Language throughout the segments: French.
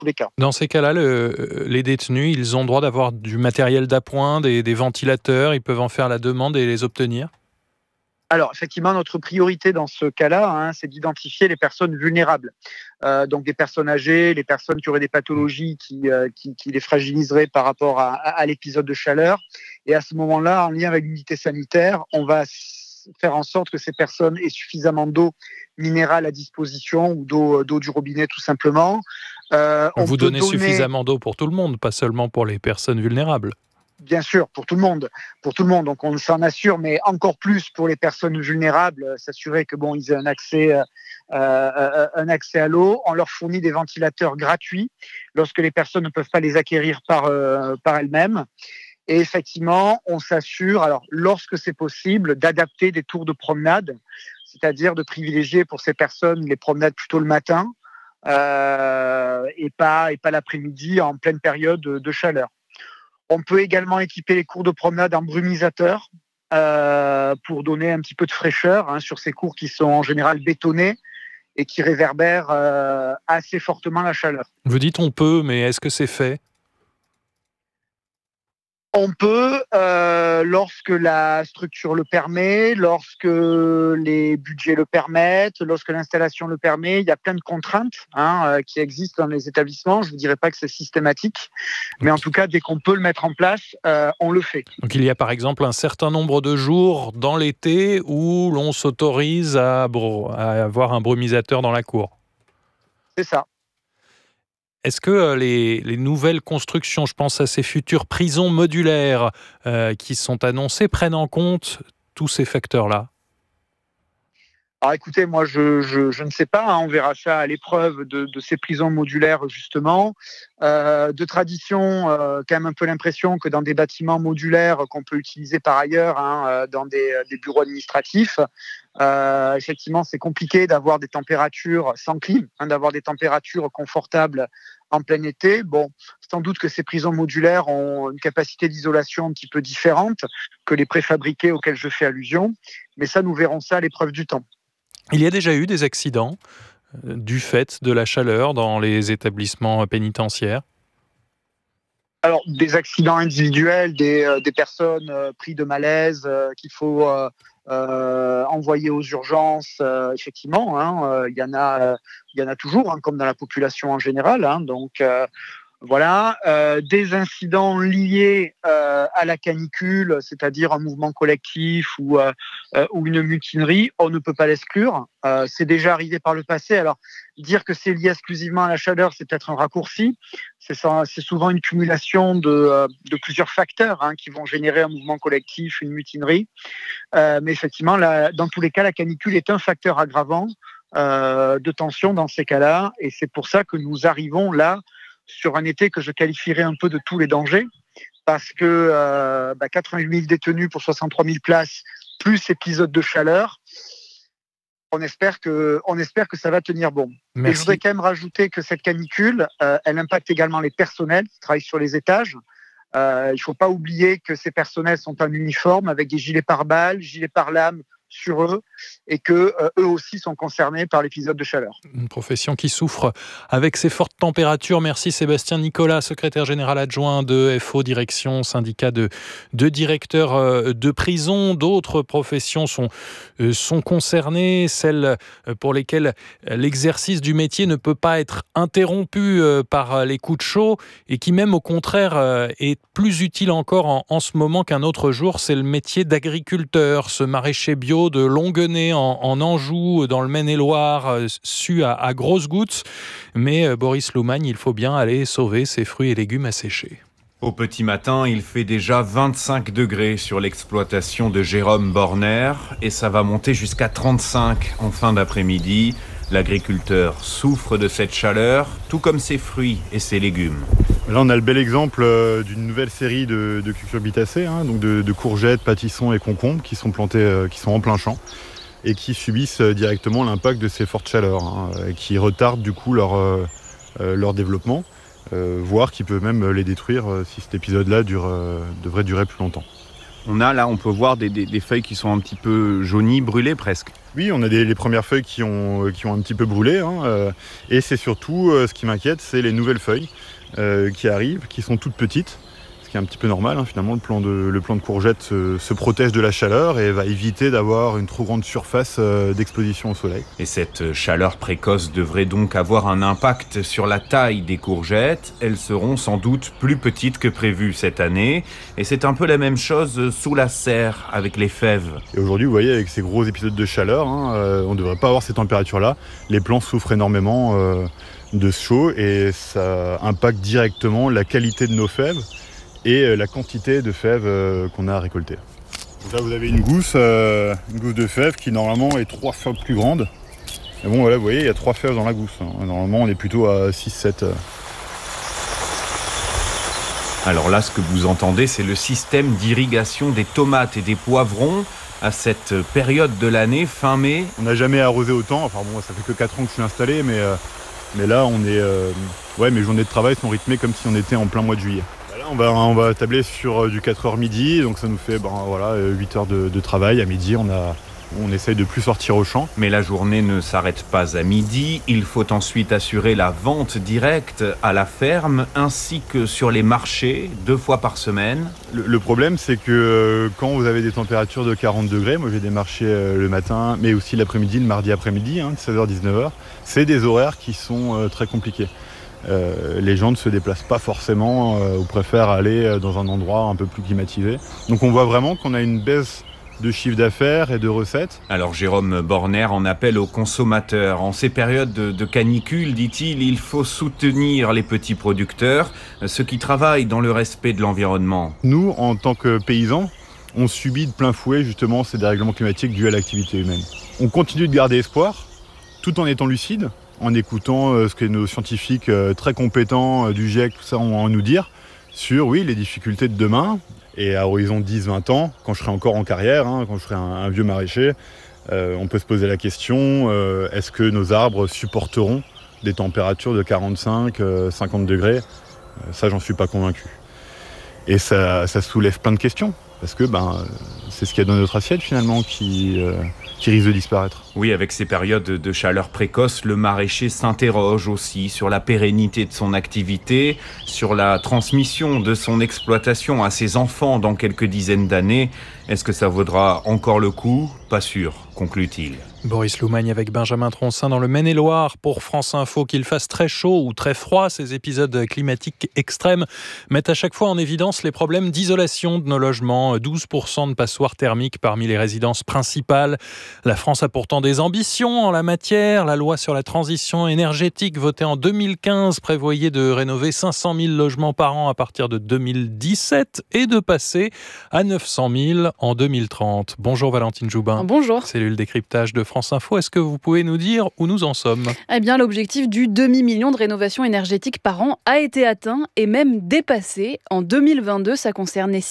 tous les cas. Dans ces cas-là, les détenus, ils ont le droit d'avoir du matériel d'appoint, des ventilateurs, ils peuvent en faire la demande et les obtenir? Alors, effectivement, notre priorité dans ce cas-là, c'est d'identifier les personnes vulnérables. Donc, des personnes âgées, les personnes qui auraient des pathologies qui les fragiliseraient par rapport à l'épisode de chaleur. Et à ce moment-là, en lien avec l'unité sanitaire, on va faire en sorte que ces personnes aient suffisamment d'eau minérale à disposition ou d'eau du robinet, tout simplement. Vous donnez suffisamment d'eau pour tout le monde, pas seulement pour les personnes vulnérables. Bien sûr, pour tout le monde. Donc on s'en assure, mais encore plus pour les personnes vulnérables, s'assurer que ils aient un accès à l'eau. On leur fournit des ventilateurs gratuits lorsque les personnes ne peuvent pas les acquérir par elles-mêmes. Et effectivement, on s'assure, alors lorsque c'est possible, d'adapter des tours de promenade, c'est-à-dire de privilégier pour ces personnes les promenades plutôt le matin et pas l'après-midi en pleine période de chaleur. On peut également équiper les cours de promenade en brumisateurs pour donner un petit peu de fraîcheur sur ces cours qui sont en général bétonnés et qui réverbèrent assez fortement la chaleur. Vous dites on peut, mais est-ce que c'est fait ? On peut, lorsque la structure le permet, lorsque les budgets le permettent, lorsque l'installation le permet. Il y a plein de contraintes qui existent dans les établissements. Je ne vous dirais pas que c'est systématique, mais en tout cas, dès qu'on peut le mettre en place, on le fait. Donc il y a par exemple un certain nombre de jours dans l'été où l'on s'autorise à avoir un brumisateur dans la cour. C'est ça. Est-ce que les nouvelles constructions, je pense à ces futures prisons modulaires qui sont annoncées, prennent en compte tous ces facteurs-là ? Alors écoutez, moi je ne sais pas, on verra ça à l'épreuve de ces prisons modulaires justement. De tradition, quand même un peu l'impression que dans des bâtiments modulaires qu'on peut utiliser par ailleurs, dans des bureaux administratifs, effectivement c'est compliqué d'avoir des températures sans clim, d'avoir des températures confortables en plein été. Bon, sans doute que ces prisons modulaires ont une capacité d'isolation un petit peu différente que les préfabriqués auxquels je fais allusion, mais ça nous verrons ça à l'épreuve du temps. Il y a déjà eu des accidents du fait de la chaleur dans les établissements pénitentiaires ? Alors, des accidents individuels, des personnes prises de malaise qu'il faut envoyer aux urgences, effectivement, il y en a toujours, comme dans la population en général. Donc, voilà, des incidents liés à la canicule, c'est-à-dire un mouvement collectif ou une mutinerie, on ne peut pas l'exclure. C'est déjà arrivé par le passé. Alors, dire que c'est lié exclusivement à la chaleur, c'est peut-être un raccourci. C'est souvent une cumulation de plusieurs facteurs qui vont générer un mouvement collectif, une mutinerie. Mais effectivement, dans tous les cas, la canicule est un facteur aggravant de tension dans ces cas-là. Et c'est pour ça que nous arrivons là sur un été que je qualifierais un peu de tous les dangers, parce que 88 000 détenus pour 63 000 places, plus épisode de chaleur, on espère que ça va tenir bon. Merci. Et je voudrais quand même rajouter que cette canicule, elle impacte également les personnels qui travaillent sur les étages. Il ne faut pas oublier que ces personnels sont en uniforme avec des gilets pare-balles, gilets pare-lames sur eux, et que eux aussi sont concernés par l'épisode de chaleur. Une profession qui souffre avec ces fortes températures. Merci Sébastien Nicolas, secrétaire général adjoint de FO Direction, syndicat de directeurs de prison. D'autres professions sont concernées, celles pour lesquelles l'exercice du métier ne peut pas être interrompu par les coups de chaud et qui même au contraire est plus utile encore en ce moment qu'un autre jour. C'est le métier d'agriculteur, ce maraîcher bio de Longuenay en Anjou, dans le Maine-et-Loire, su à grosses gouttes. Mais Boris Loumagne, il faut bien aller sauver ses fruits et légumes asséchés. Au petit matin, il fait déjà 25 degrés sur l'exploitation de Jérôme Borner et ça va monter jusqu'à 35 en fin d'après-midi. L'agriculteur souffre de cette chaleur, tout comme ses fruits et ses légumes. Là, on a le bel exemple d'une nouvelle série de cucurbitacées, donc de courgettes, pâtissons et concombres qui sont plantés, qui sont en plein champ et qui subissent directement l'impact de ces fortes chaleurs, et qui retardent du coup leur développement, voire qui peut même les détruire si cet épisode-là devrait durer plus longtemps. On peut voir des feuilles qui sont un petit peu jaunies, brûlées presque. Oui, on a les premières feuilles qui ont un petit peu brûlé. Et c'est surtout, ce qui m'inquiète, c'est les nouvelles feuilles qui arrivent, qui sont toutes petites. Ce qui est un petit peu normal, finalement, le plant de courgette se protège de la chaleur et va éviter d'avoir une trop grande surface d'exposition au soleil. Et cette chaleur précoce devrait donc avoir un impact sur la taille des courgettes. Elles seront sans doute plus petites que prévu cette année. Et c'est un peu la même chose sous la serre avec les fèves. Et aujourd'hui, vous voyez, avec ces gros épisodes de chaleur, on ne devrait pas avoir ces températures-là. Les plants souffrent énormément de ce chaud et ça impacte directement la qualité de nos fèves et la quantité de fèves qu'on a à récolter. Donc là, vous avez une gousse de fèves qui normalement est 3 fois plus grande. Et bon, voilà, vous voyez, il y a 3 fèves dans la gousse. Normalement, on est plutôt à 6-7. Alors là, ce que vous entendez, c'est le système d'irrigation des tomates et des poivrons à cette période de l'année, fin mai. On n'a jamais arrosé autant. Enfin bon, ça fait que 4 ans que je suis installé, mais là, mes journées de travail sont rythmées comme si on était en plein mois de juillet. On va tabler sur du 4h midi, donc ça nous fait 8 heures de travail. À midi, on essaye de plus sortir au champ. Mais la journée ne s'arrête pas à midi. Il faut ensuite assurer la vente directe à la ferme ainsi que sur les marchés 2 fois par semaine. Le problème, c'est que quand vous avez des températures de 40 degrés, moi j'ai des marchés le matin, mais aussi l'après-midi, le mardi après-midi, de 16h-19h, c'est des horaires qui sont très compliqués. Les gens ne se déplacent pas forcément ou préfèrent aller dans un endroit un peu plus climatisé. Donc on voit vraiment qu'on a une baisse de chiffre d'affaires et de recettes. Alors Jérôme Borner en appelle aux consommateurs. En ces périodes de canicule, dit-il, il faut soutenir les petits producteurs, ceux qui travaillent dans le respect de l'environnement. Nous, en tant que paysans, on subit de plein fouet justement ces dérèglements climatiques dus à l'activité humaine. On continue de garder espoir, tout en étant lucide, en écoutant ce que nos scientifiques très compétents du GIEC, tout ça, ont à nous dire sur les difficultés de demain. Et à horizon 10-20 ans, quand je serai encore en carrière, quand je serai un vieux maraîcher, on peut se poser la question, est-ce que nos arbres supporteront des températures de 45-50 degrés ? Ça, j'en suis pas convaincu. Et ça soulève plein de questions, parce que c'est ce qu'il y a dans notre assiette finalement qui risque de disparaître. Oui, avec ces périodes de chaleur précoce, le maraîcher s'interroge aussi sur la pérennité de son activité, sur la transmission de son exploitation à ses enfants dans quelques dizaines d'années. Est-ce que ça vaudra encore le coup ? Pas sûr, conclut-il. Boris Loumagne avec Benjamin Troncin dans le Maine-et-Loire pour France Info. Qu'il fasse très chaud ou très froid, ces épisodes climatiques extrêmes mettent à chaque fois en évidence les problèmes d'isolation de nos logements. 12% de passoires thermiques parmi les résidences principales. La France a pourtant des ambitions en la matière. La loi sur la transition énergétique votée en 2015 prévoyait de rénover 500 000 logements par an à partir de 2017 et de passer à 900 000 en 2030. Bonjour Valentine Joubin. Bonjour. Cellule décryptage de France Info. Est-ce que vous pouvez nous dire où nous en sommes ? Eh bien, l'objectif du demi-million de rénovations énergétiques par an a été atteint et même dépassé. En 2022, ça concernait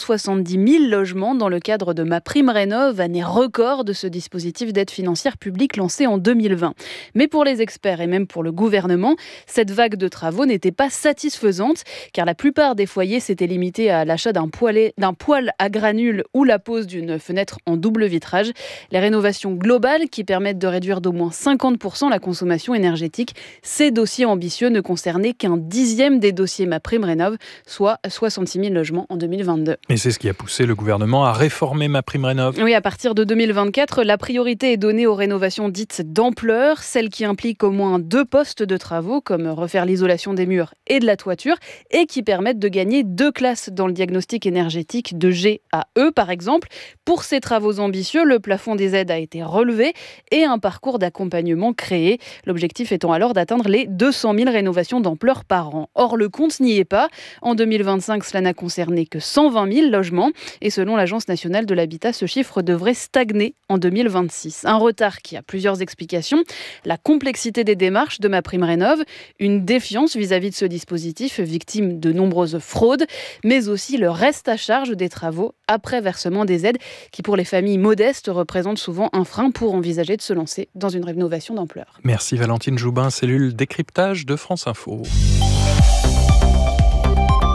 670 000 logements dans le cadre de MaPrimeRénov', année record de ce dispositif d'aide financière publique lancé en 2020. Mais pour les experts et même pour le gouvernement, cette vague de travaux n'était pas satisfaisante car la plupart des foyers s'étaient limités à l'achat d'un poêle à granules ou la pose d'une fenêtre en double vitrage. Les rénovations globales qui permettent de réduire d'au moins 50% la consommation énergétique, ces dossiers ambitieux ne concernaient qu'un dixième des dossiers MaPrimeRénov', soit 66 000 logements en 2022. Et c'est ce qui a poussé le gouvernement à réformer MaPrimeRénov'. Oui, à partir de 2024, la priorité est donnée aux rénovations dites d'ampleur, celles qui impliquent au moins 2 postes de travaux, comme refaire l'isolation des murs et de la toiture, et qui permettent de gagner 2 classes dans le diagnostic énergétique de G à E, par exemple. Pour ces travaux ambitieux, le plafond des aides a été relevé et un parcours d'accompagnement créé. L'objectif étant alors d'atteindre les 200 000 rénovations d'ampleur par an. Or, le compte n'y est pas. En 2025, cela n'a concerné que 120 000 logements. Et selon l'Agence nationale de l'habitat, ce chiffre devrait stagner en 2026. Un retard qui a plusieurs explications. La complexité des démarches de MaPrimeRénov', une défiance vis-à-vis de ce dispositif, victime de nombreuses fraudes, mais aussi le reste à charge des travaux après versement des aides, qui pour les familles modestes représentent souvent un frein pour envisager de se lancer dans une rénovation d'ampleur. Merci Valentine Joubin, cellule décryptage de France Info.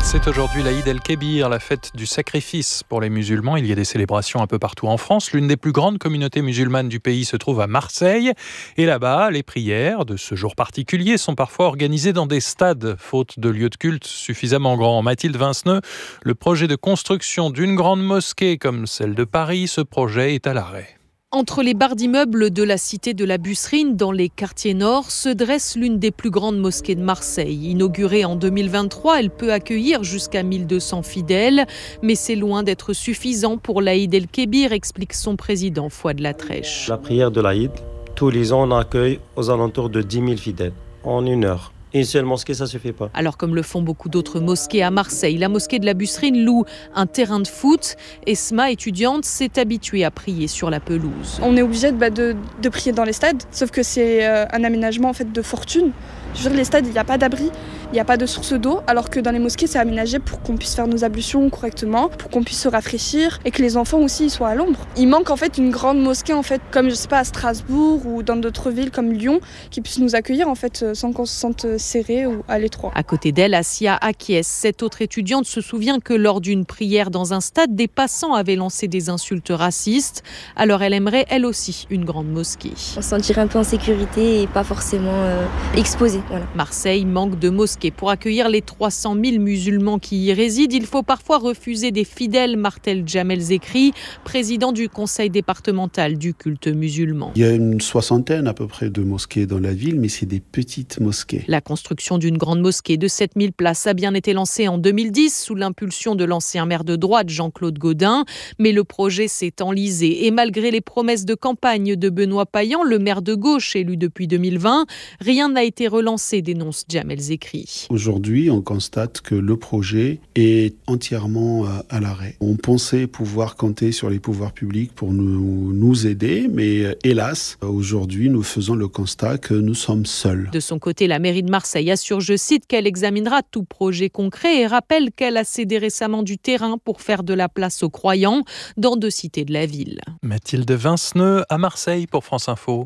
C'est aujourd'hui l'Aïd el-Kébir, la fête du sacrifice pour les musulmans. Il y a des célébrations un peu partout en France. L'une des plus grandes communautés musulmanes du pays se trouve à Marseille. Et là-bas, les prières de ce jour particulier sont parfois organisées dans des stades, faute de lieux de culte suffisamment grands. Mathilde Vinceneux, le projet de construction d'une grande mosquée comme celle de Paris, ce projet est à l'arrêt. Entre les barres d'immeubles de la cité de la Busserine, dans les quartiers nord, se dresse l'une des plus grandes mosquées de Marseille. Inaugurée en 2023, elle peut accueillir jusqu'à 1200 fidèles. Mais c'est loin d'être suffisant pour l'Aïd el-Kébir, explique son président Fouad Latrèche. La prière de l'Aïd, tous les ans, on accueille aux alentours de 10 000 fidèles en 1 heure. Une seule mosquée, ça ne suffit pas. Alors comme le font beaucoup d'autres mosquées à Marseille, la mosquée de la Busserine loue un terrain de foot. Esma, étudiante, s'est habituée à prier sur la pelouse. On est obligé de prier dans les stades, sauf que c'est un aménagement en fait de fortune. Je veux dire, les stades, il n'y a pas d'abri, il n'y a pas de source d'eau, alors que dans les mosquées, c'est aménagé pour qu'on puisse faire nos ablutions correctement, pour qu'on puisse se rafraîchir et que les enfants aussi ils soient à l'ombre. Il manque en fait une grande mosquée, en fait, comme je sais pas à Strasbourg ou dans d'autres villes comme Lyon, qui puisse nous accueillir en fait sans qu'on se sente serré ou à l'étroit. À côté d'elle, Assia acquiesce. Cette autre étudiante se souvient que lors d'une prière dans un stade, des passants avaient lancé des insultes racistes. Alors elle aimerait, elle aussi, une grande mosquée. On se sentirait un peu en sécurité et pas forcément exposé. Voilà. Marseille manque de mosquées. Pour accueillir les 300 000 musulmans qui y résident, il faut parfois refuser des fidèles, martèle Jamel Zekri, président du conseil départemental du culte musulman. Il y a une soixantaine à peu près de mosquées dans la ville, mais c'est des petites mosquées. La construction d'une grande mosquée de 7000 places a bien été lancée en 2010 sous l'impulsion de l'ancien maire de droite Jean-Claude Gaudin, mais le projet s'est enlisé et malgré les promesses de campagne de Benoît Payan, le maire de gauche élu depuis 2020, rien n'a été relancé, dénonce Jamel Zekri. Aujourd'hui, on constate que le projet est entièrement à l'arrêt. On pensait pouvoir compter sur les pouvoirs publics pour nous aider, mais hélas, aujourd'hui, nous faisons le constat que nous sommes seuls. De son côté, la mairie de Marseille assure, je cite, qu'elle examinera tout projet concret et rappelle qu'elle a cédé récemment du terrain pour faire de la place aux croyants dans 2 cités de la ville. Mathilde Vinceneux à Marseille pour France Info.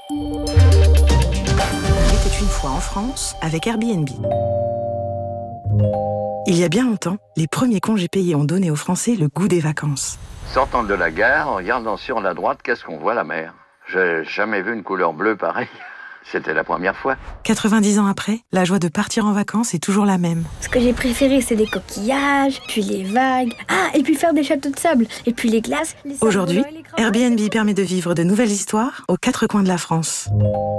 C'était une fois en France avec Airbnb. Il y a bien longtemps, les premiers congés payés ont donné aux Français le goût des vacances. Sortant de la gare, en regardant sur la droite, qu'est-ce qu'on voit? La mer. J'ai jamais vu une couleur bleue pareille. C'était la première fois. 90 ans après, la joie de partir en vacances est toujours la même. Ce que j'ai préféré, c'est les coquillages, puis les vagues. Ah, et puis faire des châteaux de sable, et puis les glaces. Aujourd'hui, Airbnb permet de vivre de nouvelles histoires aux 4 coins de la France.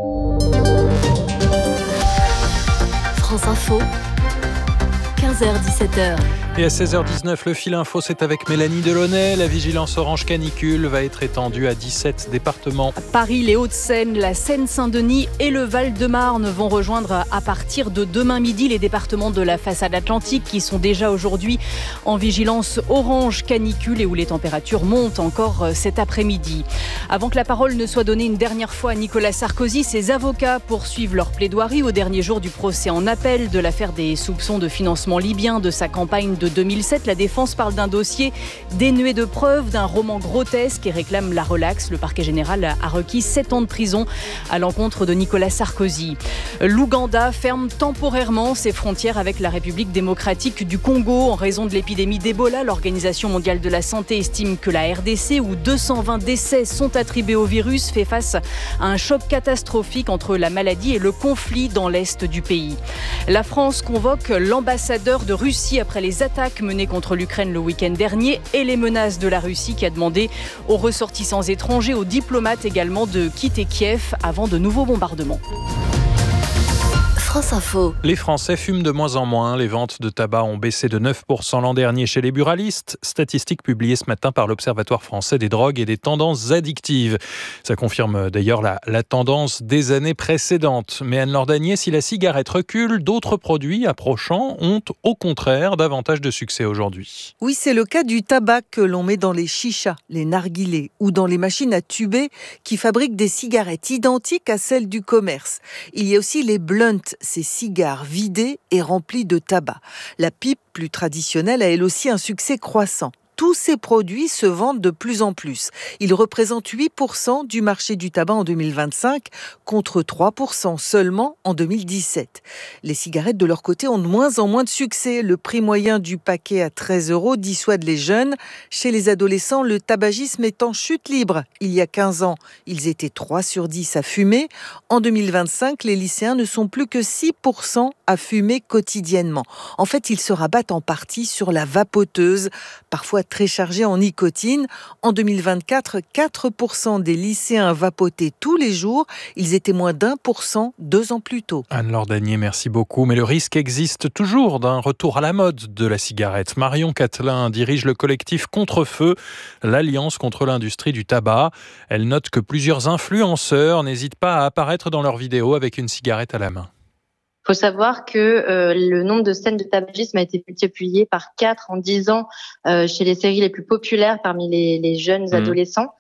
France Info, 15h-17h. Et à 16h19, le fil info, c'est avec Mélanie Delaunay. La vigilance orange canicule va être étendue à 17 départements. Paris, les Hauts-de-Seine, la Seine-Saint-Denis et le Val-de-Marne vont rejoindre à partir de demain midi les départements de la façade atlantique qui sont déjà aujourd'hui en vigilance orange canicule et où les températures montent encore cet après-midi. Avant que la parole ne soit donnée une dernière fois à Nicolas Sarkozy, ses avocats poursuivent leur plaidoirie au dernier jour du procès en appel de l'affaire des soupçons de financement libyen de sa campagne de 2007. La défense parle d'un dossier dénué de preuves, d'un roman grotesque et réclame la relaxe. Le parquet général a requis 7 ans de prison à l'encontre de Nicolas Sarkozy. L'Ouganda ferme temporairement ses frontières avec la République démocratique du Congo en raison de l'épidémie d'Ebola. L'Organisation mondiale de la santé estime que la RDC, où 220 décès sont attribués au virus, fait face à un choc catastrophique entre la maladie et le conflit dans l'est du pays. La France convoque l'ambassadeur de Russie après les attaques menées contre l'Ukraine le week-end dernier et les menaces de la Russie qui a demandé aux ressortissants étrangers, aux diplomates également, de quitter Kiev avant de nouveaux bombardements. France Info. Les Français fument de moins en moins. Les ventes de tabac ont baissé de 9% l'an dernier chez les buralistes. Statistiques publiées ce matin par l'Observatoire français des drogues et des tendances addictives. Ça confirme d'ailleurs la tendance des années précédentes. Mais Anne Lordanier, si la cigarette recule, d'autres produits approchants ont au contraire davantage de succès aujourd'hui. Oui, c'est le cas du tabac que l'on met dans les chichas, les narguilés ou dans les machines à tuber qui fabriquent des cigarettes identiques à celles du commerce. Il y a aussi les blunts, ces cigares vidés et remplis de tabac. La pipe, plus traditionnelle, a elle aussi un succès croissant. tous ces produits se vendent de plus en plus. Ils représentent 8% du marché du tabac en 2025 contre 3% seulement en 2017. Les cigarettes de leur côté ont de moins en moins de succès. Le prix moyen du paquet à 13 € dissuade les jeunes. Chez les adolescents, le tabagisme est en chute libre. Il y a 15 ans, ils étaient 3 sur 10 à fumer. En 2025, les lycéens ne sont plus que 6% à fumer quotidiennement. En fait, ils se rabattent en partie sur la vapoteuse, parfois très chargée en nicotine. En 2024, 4% des lycéens vapotaient tous les jours. Ils étaient moins d'1% 2 ans plus tôt. Anne-Laure Danier, merci beaucoup. Mais le risque existe toujours d'un retour à la mode de la cigarette. Marion Catelin dirige le collectif Contre-Feu, l'Alliance contre l'industrie du tabac. Elle note que plusieurs influenceurs n'hésitent pas à apparaître dans leurs vidéos avec une cigarette à la main. Il faut savoir que le nombre de scènes de tabagisme a été multiplié par 4 en 10 ans chez les séries les plus populaires parmi les jeunes adolescents.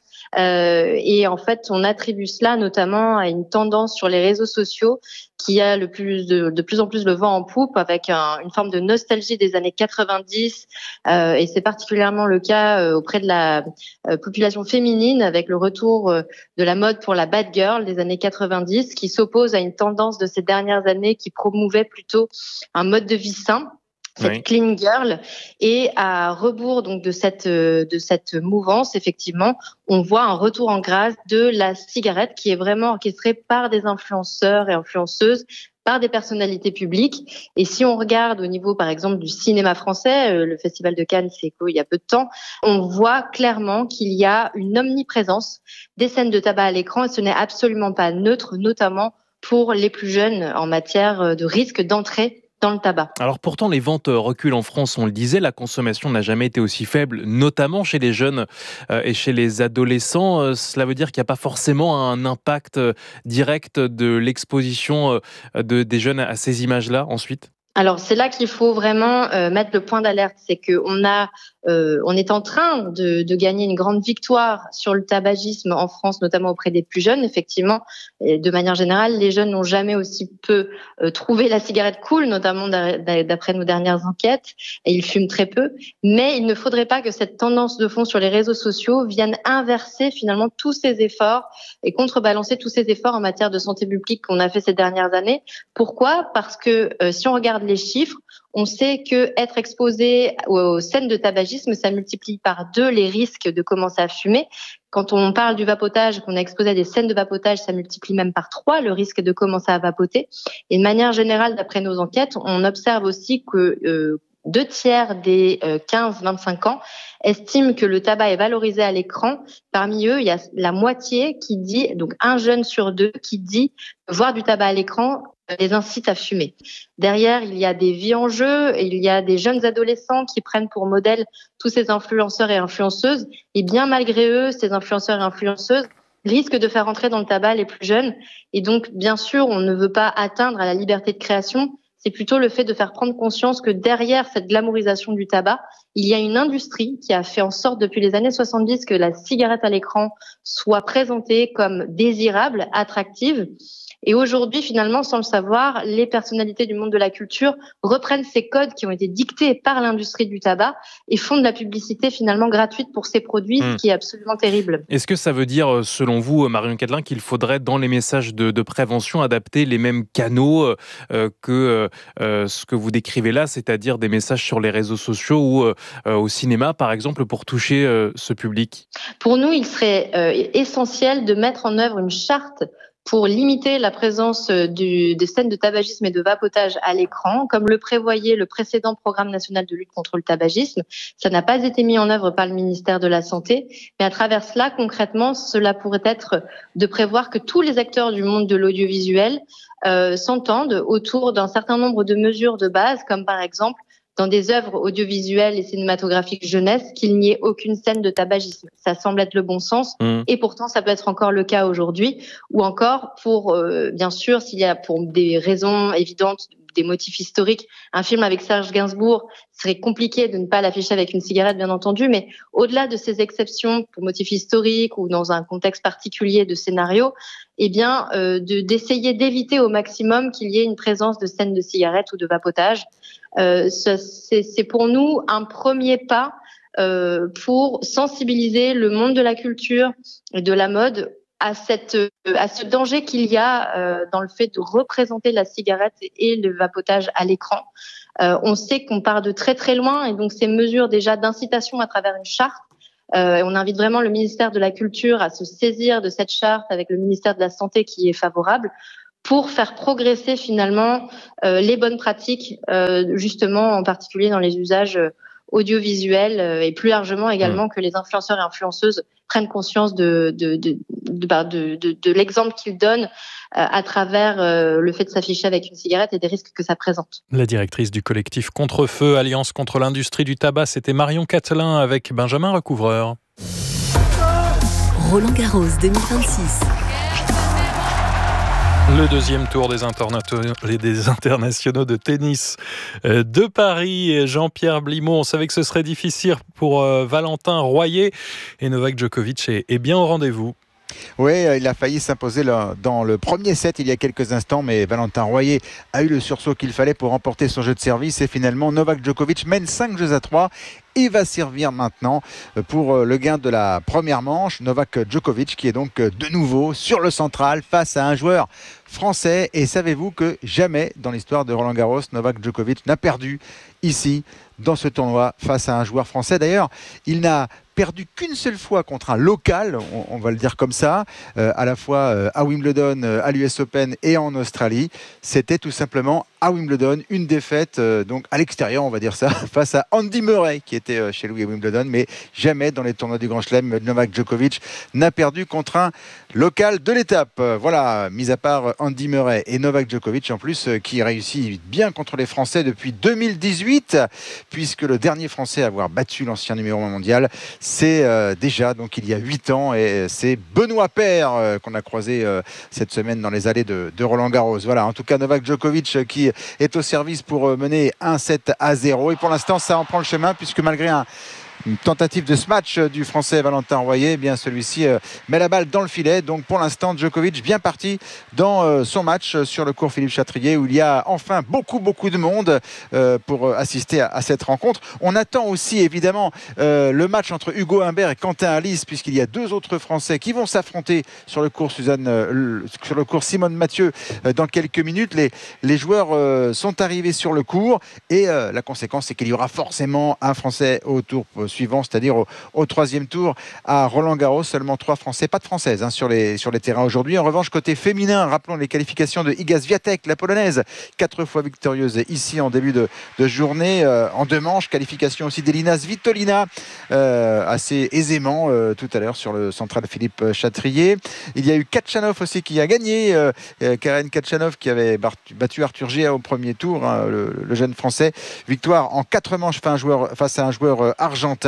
Et en fait, on attribue cela notamment à une tendance sur les réseaux sociaux qui a de plus en plus le vent en poupe avec une forme de nostalgie des années 90. Et c'est particulièrement le cas auprès de la population féminine avec le retour de la mode pour la bad girl des années 90 qui s'oppose à une tendance de ces dernières années qui promouvait plutôt un mode de vie sain. Cette clean girl, et à rebours donc de cette mouvance, effectivement, on voit un retour en grâce de la cigarette qui est vraiment orchestrée par des influenceurs et influenceuses, par des personnalités publiques. Et si on regarde au niveau, par exemple, du cinéma français, le Festival de Cannes, c'est il y a peu de temps, on voit clairement qu'il y a une omniprésence des scènes de tabac à l'écran et ce n'est absolument pas neutre, notamment pour les plus jeunes en matière de risque d'entrée dans le tabac. Alors pourtant, les ventes reculent en France, on le disait, la consommation n'a jamais été aussi faible, notamment chez les jeunes et chez les adolescents. Cela veut dire qu'il n'y a pas forcément un impact direct de l'exposition des jeunes à ces images-là ensuite ? Alors c'est là qu'il faut vraiment mettre le point d'alerte, c'est qu'on est en train de gagner une grande victoire sur le tabagisme en France, notamment auprès des plus jeunes. Effectivement, et de manière générale, les jeunes n'ont jamais aussi peu trouvé la cigarette cool, notamment d'après nos dernières enquêtes, et ils fument très peu. Mais il ne faudrait pas que cette tendance de fond sur les réseaux sociaux vienne inverser finalement tous ces efforts et contrebalancer tous ces efforts en matière de santé publique qu'on a fait ces dernières années. Pourquoi ? Parce que si on regarde les chiffres, on sait que être exposé aux scènes de tabagisme, ça multiplie par 2 les risques de commencer à fumer. Quand on parle du vapotage, qu'on est exposé à des scènes de vapotage, ça multiplie même par 3 le risque de commencer à vapoter. Et de manière générale, d'après nos enquêtes, on observe aussi que 2 tiers des 15-25 ans estiment que le tabac est valorisé à l'écran. Parmi eux, il y a la moitié qui dit, donc 1 jeune sur 2 qui dit que voir du tabac à l'écran les incite à fumer. Derrière, il y a des vies en jeu, et il y a des jeunes adolescents qui prennent pour modèle tous ces influenceurs et influenceuses. Et bien malgré eux, ces influenceurs et influenceuses risquent de faire entrer dans le tabac les plus jeunes. Et donc, bien sûr, on ne veut pas atteindre à la liberté de création. C'est plutôt le fait de faire prendre conscience que derrière cette glamourisation du tabac, il y a une industrie qui a fait en sorte depuis les années 70 que la cigarette à l'écran soit présentée comme désirable, attractive. Et aujourd'hui, finalement, sans le savoir, les personnalités du monde de la culture reprennent ces codes qui ont été dictés par l'industrie du tabac et font de la publicité finalement gratuite pour ces produits, ce qui est absolument terrible. Est-ce que ça veut dire, selon vous, Marion Catelin, qu'il faudrait, dans les messages de prévention, adapter les mêmes canaux que ce que vous décrivez là, c'est-à-dire des messages sur les réseaux sociaux ou au cinéma, par exemple, pour toucher ce public ? Pour nous, il serait essentiel de mettre en œuvre une charte pour limiter la présence des scènes de tabagisme et de vapotage à l'écran, comme le prévoyait le précédent programme national de lutte contre le tabagisme. Ça n'a pas été mis en œuvre par le ministère de la Santé, mais à travers cela, concrètement, cela pourrait être de prévoir que tous les acteurs du monde de l'audiovisuel s'entendent autour d'un certain nombre de mesures de base, comme par exemple dans des œuvres audiovisuelles et cinématographiques jeunesse, qu'il n'y ait aucune scène de tabagisme. Ça semble être le bon sens, et pourtant ça peut être encore le cas aujourd'hui, ou encore pour, bien sûr, s'il y a pour des raisons évidentes, des motifs historiques, un film avec Serge Gainsbourg, serait compliqué de ne pas l'afficher avec une cigarette, bien entendu, mais au-delà de ces exceptions pour motifs historiques ou dans un contexte particulier de scénario, eh bien, d'essayer d'éviter au maximum qu'il y ait une présence de scènes de cigarettes ou de vapotage. C'est pour nous un premier pas pour sensibiliser le monde de la culture et de la mode à ce danger qu'il y a dans le fait de représenter la cigarette et le vapotage à l'écran. On sait qu'on part de très très loin et donc ces mesures déjà d'incitation à travers une charte, on invite vraiment le ministère de la Culture à se saisir de cette charte avec le ministère de la Santé qui est favorable pour faire progresser finalement les bonnes pratiques, justement en particulier dans les usages audiovisuels et plus largement également que les influenceurs et influenceuses prennent conscience de l'exemple qu'ils donnent à travers le fait de s'afficher avec une cigarette et des risques que ça présente. La directrice du collectif Contre-Feu, Alliance contre l'industrie du tabac, c'était Marion Catelin avec Benjamin Recouvreur. Roland Garros 2026. Le deuxième tour des internationaux de tennis de Paris. Jean-Pierre Blimaud, on savait que ce serait difficile pour Valentin Royer et Novak Djokovic est bien au rendez-vous. Oui, il a failli s'imposer dans le premier set il y a quelques instants, mais Valentin Royer a eu le sursaut qu'il fallait pour remporter son jeu de service et finalement Novak Djokovic mène 5-3 et va servir maintenant pour le gain de la première manche. Novak Djokovic qui est donc de nouveau sur le central face à un joueur français. Et savez-vous que jamais dans l'histoire de Roland Garros, Novak Djokovic n'a perdu ici dans ce tournoi face à un joueur français. D'ailleurs, il n'a perdu qu'une seule fois contre un local, on va le dire comme ça, à la fois à Wimbledon, à l'US Open et en Australie. C'était tout simplement à Wimbledon, une défaite donc à l'extérieur, on va dire ça, face à Andy Murray qui était chez lui à Wimbledon, mais jamais dans les tournois du Grand Chelem, Novak Djokovic n'a perdu contre un local de l'étape. Voilà, mis à part Andy Murray et Novak Djokovic en plus qui réussit bien contre les Français depuis 2018, puisque le dernier Français à avoir battu l'ancien numéro 1 mondial, c'est déjà donc il y a 8 ans et c'est Benoît Paire qu'on a croisé cette semaine dans les allées de Roland Garros. Voilà, en tout cas Novak Djokovic qui est au service pour mener 1-7-0 et pour l'instant ça en prend le chemin puisque malgré une tentative de smash du français Valentin Royer, eh bien celui-ci met la balle dans le filet. Donc pour l'instant Djokovic bien parti dans son match sur le cours Philippe Chatrier où il y a enfin beaucoup de monde pour assister à cette rencontre. On attend aussi évidemment le match entre Hugo Humbert et Quentin Alice puisqu'il y a deux autres Français qui vont s'affronter sur le cours sur le cours Simone Mathieu dans quelques minutes. Les joueurs sont arrivés sur le cours et la conséquence c'est qu'il y aura forcément un Français au tour suivant, c'est-à-dire au troisième tour à Roland-Garros. Seulement 3 Français, pas de Françaises sur les terrains aujourd'hui. En revanche, côté féminin, rappelons les qualifications de Iga Swiatek, la polonaise, 4 fois victorieuse ici en début de journée, en 2 manches. Qualification aussi d'Elina Svitolina, assez aisément tout à l'heure sur le central Philippe Chatrier. Il y a eu Khachanov aussi qui a gagné, Karen Khachanov qui avait battu Arthur Gia au premier tour, le jeune français. Victoire en 4 manches face à un joueur argentin.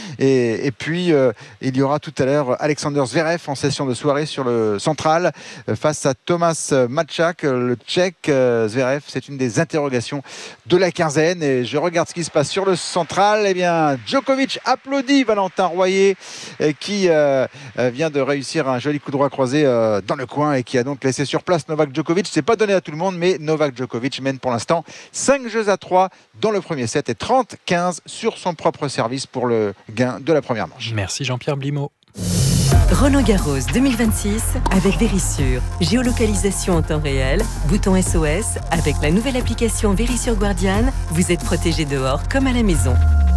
Et puis il y aura tout à l'heure Alexander Zverev en session de soirée sur le central face à Thomas Matchak, le Tchèque. Zverev, c'est une des interrogations de la quinzaine et je regarde ce qui se passe sur le central. Eh bien, Djokovic applaudit Valentin Royer qui vient de réussir un joli coup droit croisé dans le coin et qui a donc laissé sur place Novak Djokovic. C'est pas donné à tout le monde, mais Novak Djokovic mène pour l'instant 5-3 dans le premier set et 30-15 sur son propre service pour le gain de la première manche. Merci Jean-Pierre Blimaud. Roland Garros 2026 avec Verisure. Géolocalisation en temps réel, bouton SOS. Avec la nouvelle application Verisure Guardian, vous êtes protégé dehors comme à la maison.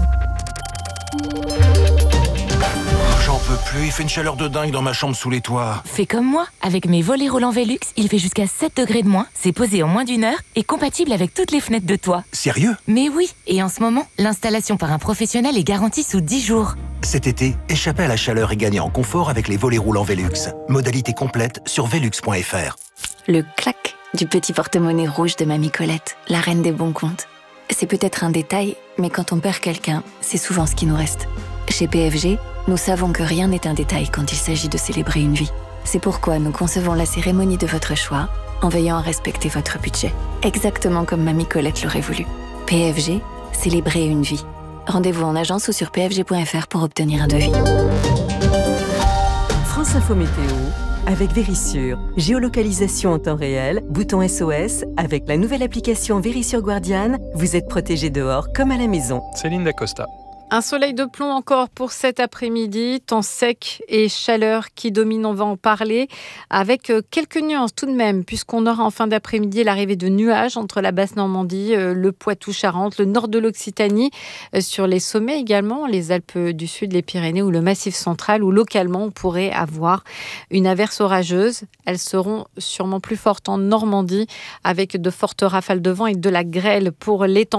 J'en peux plus, il fait une chaleur de dingue dans ma chambre sous les toits. Fais comme moi, avec mes volets roulants Velux, il fait jusqu'à 7 degrés de moins, c'est posé en moins d'1 heure et compatible avec toutes les fenêtres de toit. Sérieux ? Mais oui, et en ce moment, l'installation par un professionnel est garantie sous 10 jours. Cet été, échappez à la chaleur et gagnez en confort avec les volets roulants Velux. Modalité complète sur velux.fr. Le clac du petit porte-monnaie rouge de Mamie Colette, la reine des bons comptes. C'est peut-être un détail, mais quand on perd quelqu'un, c'est souvent ce qui nous reste. Chez PFG, nous savons que rien n'est un détail quand il s'agit de célébrer une vie. C'est pourquoi nous concevons la cérémonie de votre choix en veillant à respecter votre budget. Exactement comme Mamie Colette l'aurait voulu. PFG, célébrer une vie. Rendez-vous en agence ou sur pfg.fr pour obtenir un devis. France Info Météo avec Verisure. Géolocalisation en temps réel, bouton SOS. Avec la nouvelle application Verisure Guardian, vous êtes protégé dehors comme à la maison. Céline Dacosta. Un soleil de plomb encore pour cet après-midi, temps sec et chaleur qui domine, on va en parler, avec quelques nuances tout de même, puisqu'on aura en fin d'après-midi l'arrivée de nuages entre la Basse-Normandie, le Poitou-Charentes, le nord de l'Occitanie, sur les sommets également, les Alpes du Sud, les Pyrénées ou le Massif central, où localement on pourrait avoir une averse orageuse. Elles seront sûrement plus fortes en Normandie, avec de fortes rafales de vent et de la grêle pour les températures.